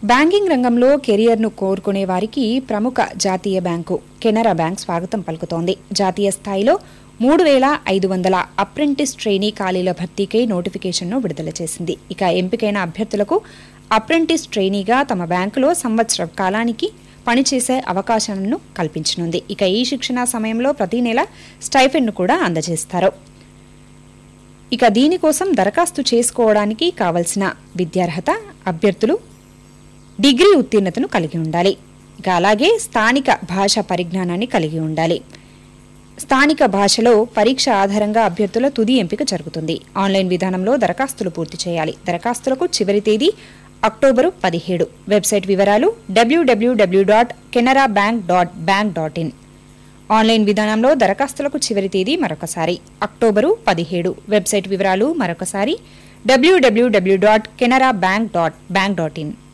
Banking రంగంలో కెరియర్ను కోరుకునే వారికి ప్రముఖ జాతీయ బ్యాంకు కెనరా బ్యాంక్ స్వాగతం పలుకుతోంది. జాతీయ స్థాయిలో 3,500 అప్రెంటిస్ ట్రైనీ ఖాళీల భర్తీకై నోటిఫికేషన్ను విడుదల చేసింది. ఇక ఎంపికైన అభ్యర్థులకు అప్రెంటిస్ ట్రైనీగా తమ బ్యాంకులో సంవత్సరం కాలానికి పనిచేసే అవకాశాలను కల్పించనుంది. ఇక ఈ శిక్షణ సమయంలో ప్రతి నెల స్టైఫెండ్ను కూడా అందజేస్తారు. ఇక దీనికోసం దరఖాస్తు చేసుకోవడానికి కావలసిన విద్యార్హత అభ్యర్థులు డిగ్రీ ఉత్తీర్ణతను కలిగి ఉండాలి. ఇక అలాగే స్థానిక భాష పరిజ్ఞానాన్ని కలిగి ఉండాలి. స్థానిక భాషలో పరీక్ష ఆధారంగా అభ్యర్థుల తుది ఎంపిక జరుగుతుంది. ఆన్లైన్ విధానంలో దరఖాస్తులు పూర్తి చేయాలి. దరఖాస్తులకు చివరి తేదీ అక్టోబరు 17. వెబ్సైట్ వివరాలు www.canarabank.bank.in. ఆన్లైన్ విధానంలో దరఖాస్తులకు చివరి తేదీ మరొకసారి అక్టోబరు 17. వెబ్సైట్ వివరాలు మరొకసారి www.canarabank.bank.in.